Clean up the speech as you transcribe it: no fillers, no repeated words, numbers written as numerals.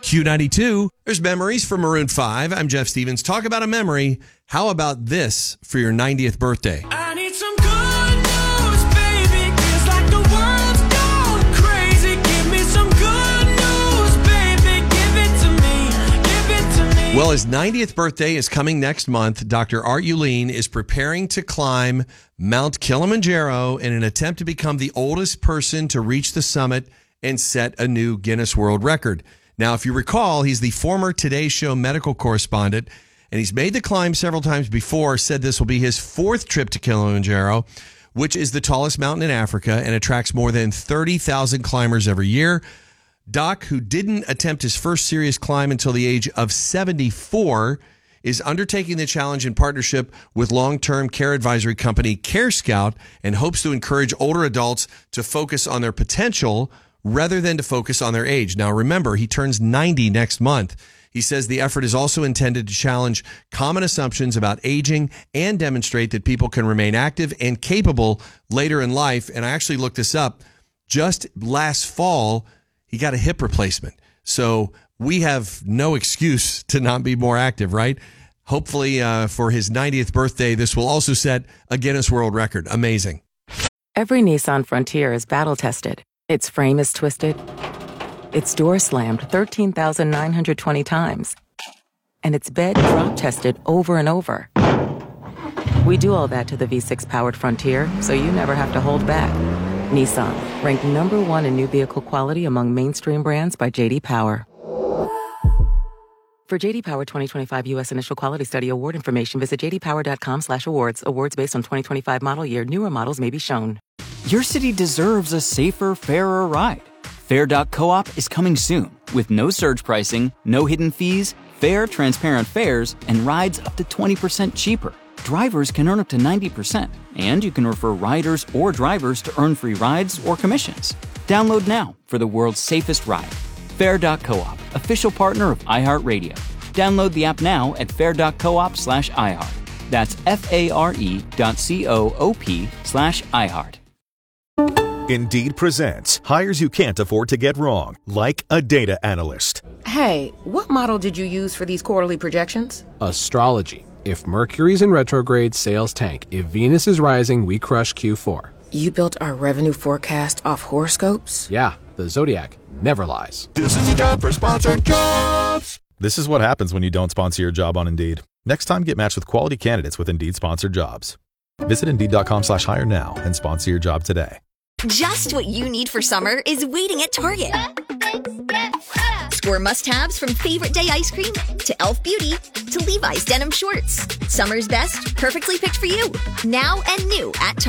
Q92. There's Memories for Maroon 5. I'm Jeff Stevens. Talk about a memory. How about this for your 90th birthday? I need some good news, baby. Feels like the world's gone crazy. Give me some good news, baby. Give it to me. Give it to me. Well, his 90th birthday is coming next month. Dr. Art Uleen is preparing to climb Mount Kilimanjaro in an attempt to become the oldest person to reach the summit and set a new Guinness World Record. Now, if you recall, he's the former Today Show medical correspondent, and he's made the climb several times before, said this will be his fourth trip to Kilimanjaro, which is the tallest mountain in Africa and attracts more than 30,000 climbers every year. Doc, who didn't attempt his first serious climb until the age of 74, is undertaking the challenge in partnership with long-term care advisory company CareScout and hopes to encourage older adults to focus on their potential rather than to focus on their age. Now, remember, he turns 90 next month. He says the effort is also intended to challenge common assumptions about aging and demonstrate that people can remain active and capable later in life. And I actually looked this up. Just last fall, he got a hip replacement. So we have no excuse to not be more active, right? Hopefully, for his 90th birthday, this will also set a Guinness World Record. Amazing. Every Nissan Frontier is battle-tested. Its frame is twisted. Its door slammed 13,920 times. And its bed drop-tested over and over. We do all that to the V6-powered Frontier, so you never have to hold back. Nissan, ranked number one in new vehicle quality among mainstream brands by J.D. Power. For J.D. Power 2025 U.S. Initial Quality Study award information, visit jdpower.com/awards. Awards based on 2025 model year. Newer models may be shown. Your city deserves a safer, fairer ride. Fair.coop is coming soon with no surge pricing, no hidden fees, fair, transparent fares, and rides up to 20% cheaper. Drivers can earn up to 90%, and you can refer riders or drivers to earn free rides or commissions. Download now for the world's safest ride. Fair.coop, official partner of iHeartRadio. Download the app now at fair.coop/iHeart. That's FARE.coop/iHeart. Indeed presents hires you can't afford to get wrong, like a data analyst. Hey, what model did you use for these quarterly projections? Astrology. If Mercury's in retrograde, sales tank. If Venus is rising, we crush Q4. You built our revenue forecast off horoscopes? Yeah, the Zodiac never lies. This is a job for Sponsored Jobs. This is what happens when you don't sponsor your job on Indeed. Next time, get matched with quality candidates with Indeed Sponsored Jobs. Visit Indeed.com/hire now and sponsor your job today. Just what you need for summer is waiting at Target. Score must-haves from Favorite Day ice cream to Elf Beauty to Levi's denim shorts. Summer's best, perfectly picked for you. Now and new at Target.